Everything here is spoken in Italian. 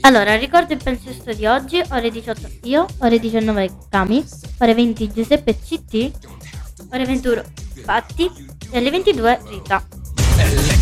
Allora, ricordo il palinsesto di oggi, ore 18 io, ore 19 Cami, ore 20 Giuseppe CT, ore 21 Patti e alle 22 Rita.